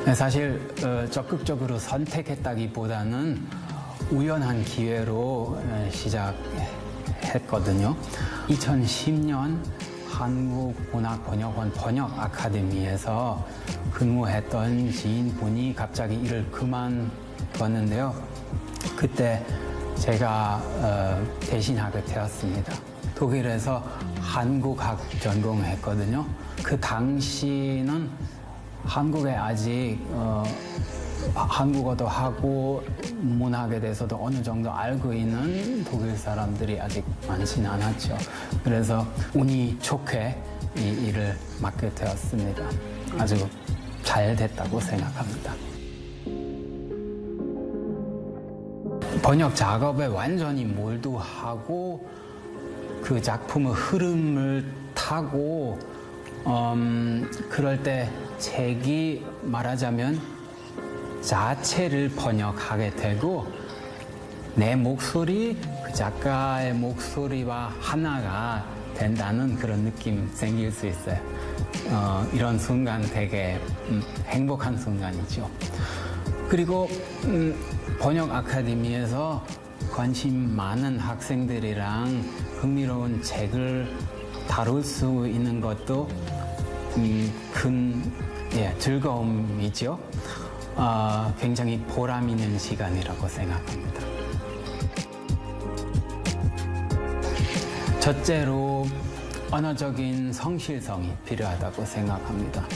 사실 적극적으로 선택했다기보다는 우연한 기회로 시작했거든요. 2010년 한국문학번역원 번역아카데미에서 근무했던 지인분이 갑자기 일을 그만뒀는데요. 그때 제가 대신하게 되었습니다. 독일에서 한국학 전공했거든요. 그 당시는 한국에 아직 한국어도 하고 문학에 대해서도 어느 정도 알고 있는 독일 사람들이 아직 많지는 않았죠. 그래서 운이 좋게 이 일을 맡게 되었습니다. 아주 잘 됐다고 생각합니다. 번역 작업에 완전히 몰두하고 그 작품의 흐름을 타고 그럴 때 책이 말하자면 자체를 번역하게 되고 내 목소리, 그 작가의 목소리와 하나가 된다는 그런 느낌 생길 수 있어요. 이런 순간 되게 행복한 순간이죠. 그리고 번역 아카데미에서 관심 많은 학생들이랑 흥미로운 책을 다룰 수 있는 것도 큰 즐거움이죠. 굉장히 보람 있는 시간이라고 생각합니다. 첫째로 언어적인 성실성이 필요하다고 생각합니다.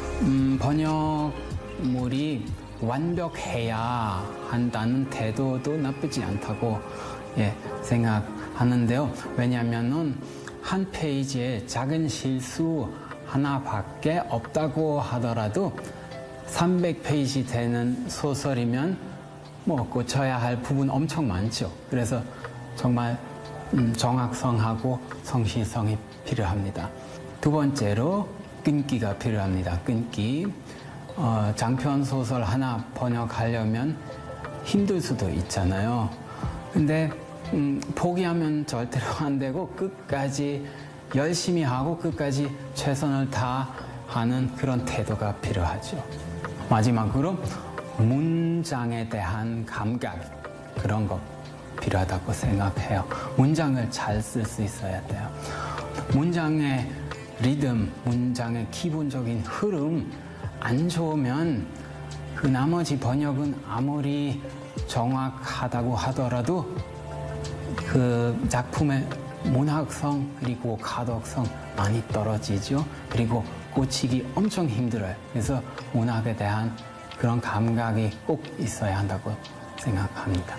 번역물이 완벽해야 한다는 태도도 나쁘지 않다고 생각하는데요. 왜냐하면은 한 페이지에 작은 실수 하나밖에 없다고 하더라도 300페이지 되는 소설이면 고쳐야 할 부분 엄청 많죠. 그래서 정말 정확성하고 성실성이 필요합니다. 두 번째로 끈기가 필요합니다. 끈기. 장편 소설 하나 번역하려면 힘들 수도 있잖아요. 근데 포기하면 절대로 안 되고 끝까지 열심히 하고 끝까지 최선을 다하는 그런 태도가 필요하죠. 마지막으로 문장에 대한 감각, 그런 거 필요하다고 생각해요. 문장을 잘 쓸 수 있어야 돼요. 문장의 리듬, 문장의 기본적인 흐름 안 좋으면 그 나머지 번역은 아무리 정확하다고 하더라도 그 작품의 문학성 그리고 가독성 많이 떨어지죠. 그리고 꽂히기 엄청 힘들어요. 그래서 문학에 대한 그런 감각이 꼭 있어야 한다고 생각합니다.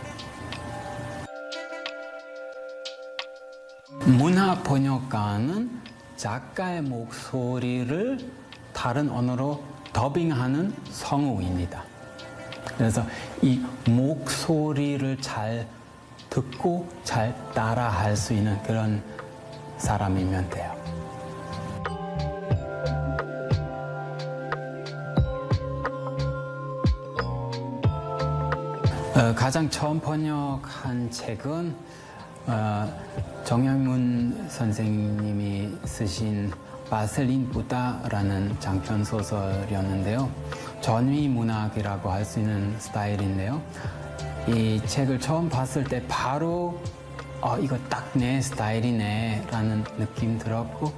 문학 번역가는 작가의 목소리를 다른 언어로 더빙하는 성우입니다. 그래서 이 목소리를 잘 듣고 잘 따라할 수 있는 그런 사람이면 돼요. 가장 처음 번역한 책은 정영문 선생님이 쓰신 바셀린 부다라는 장편 소설이었는데요. 전위 문학이라고 할 수 있는 스타일인데요. 이 책을 처음 봤을 때 바로 이거 딱 내 스타일이네 라는 느낌 들었고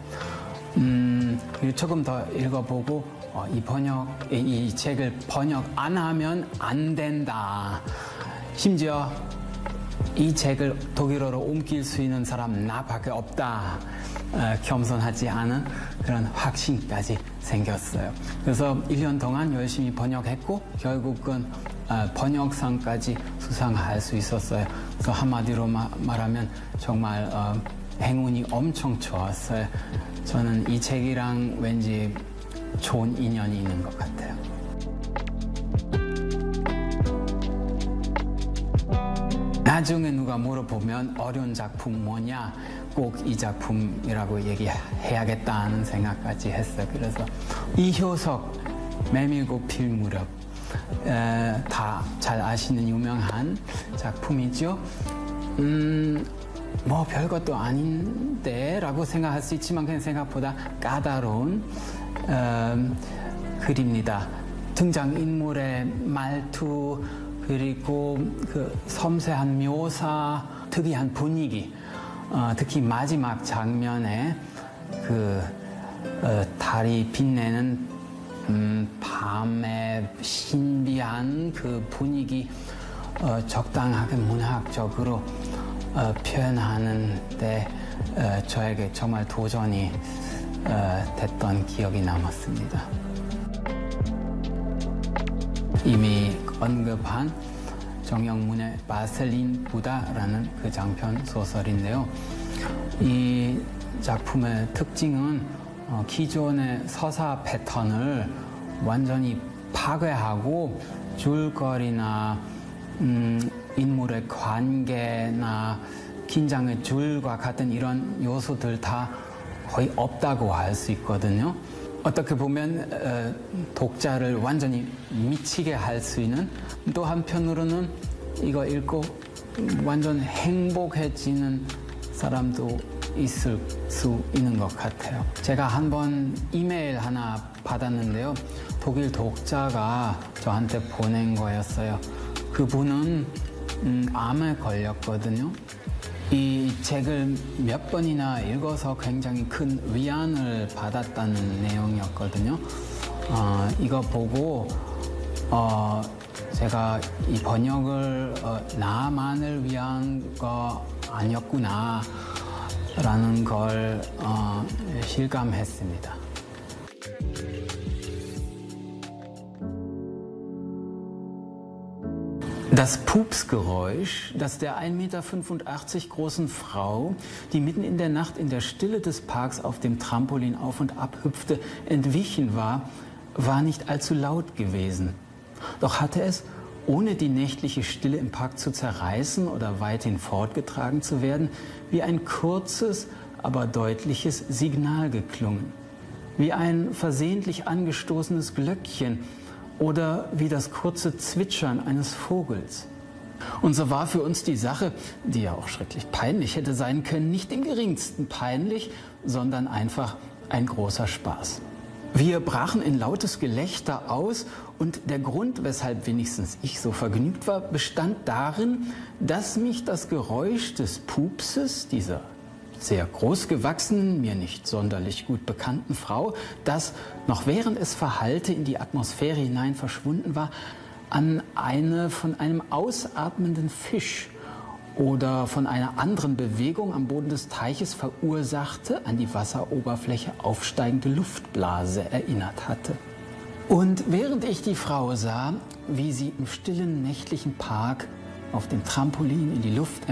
조금 더 읽어보고 이 책을 번역 안 하면 안 된다. 심지어 이 책을 독일어로 옮길 수 있는 사람 나밖에 없다. 겸손하지 않은 그런 확신까지 생겼어요. 그래서 1년 동안 열심히 번역했고 결국은 번역상까지 수상할 수 있었어요. 그래서 한마디로 말하면 정말 행운이 엄청 좋았어요. 저는 이 책이랑 왠지 좋은 인연이 있는 것 같아요. 나중에 누가 물어보면 어려운 작품 뭐냐? 꼭 이 작품이라고 얘기해야겠다는 생각까지 했어요. 그래서 이효석 메밀고 필 무렵 다 잘 아시는 유명한 작품이죠. 뭐 별것도 아닌데 라고 생각할 수 있지만 그냥 생각보다 까다로운 글입니다. 등장인물의 말투, 그리고 그 섬세한 묘사, 특이한 분위기, 특히 마지막 장면에 그 달이 빛내는 밤의 신비한 그 분위기, 적당하게 문학적으로 표현하는데 저에게 정말 도전이 됐던 기억이 남았습니다. 이미 언급한 정영문의 마슬린 부다라는 그 장편 소설인데요. 이 작품의 특징은 기존의 서사 패턴을 완전히 파괴하고 줄거리나 인물의 관계나 긴장의 줄과 같은 이런 요소들 다 거의 없다고 할 수 있거든요. 어떻게 보면 독자를 완전히 미치게 할 수 있는, 또 한편으로는 이거 읽고 완전 행복해지는 사람도 있을 수 있는 것 같아요. 제가 한번 이메일 하나 받았는데요. 독일 독자가 저한테 보낸 거였어요. 그분은 암에 걸렸거든요. 이 책을 몇 번이나 읽어서 굉장히 큰 위안을 받았다는 내용이었거든요. 이거 보고 제가 이 번역을 나만을 위한 거 아니었구나 라는 걸 실감했습니다. Das Pupsgeräusch, das der 1,85 Meter großen Frau, die mitten in der Nacht in der Stille des Parks auf dem Trampolin auf und ab hüpfte, entwichen war, war nicht allzu laut gewesen. Doch hatte es, ohne die nächtliche Stille im Park zu zerreißen oder weithin fortgetragen zu werden, wie ein kurzes, aber deutliches Signal geklungen. Wie ein versehentlich angestoßenes Glöckchen oder wie das kurze Zwitschern eines Vogels. Und so war für uns die Sache, die ja auch schrecklich peinlich hätte sein können, nicht im geringsten peinlich, sondern einfach ein großer Spaß. Wir brachen in lautes Gelächter aus und der Grund, weshalb wenigstens ich so vergnügt war, bestand darin, dass mich das Geräusch des Pupses dieser sehr großgewachsenen, mir nicht sonderlich gut bekannten Frau, das, noch während es verhallte, in die Atmosphäre hinein verschwunden war, an eine von einem ausatmenden Fisch oder von einer anderen Bewegung am Boden des Teiches verursachte, an die Wasseroberfläche aufsteigende Luftblase erinnert hatte. Und während ich die Frau sah, wie sie im stillen nächtlichen Park auf dem Trampolin in die Luft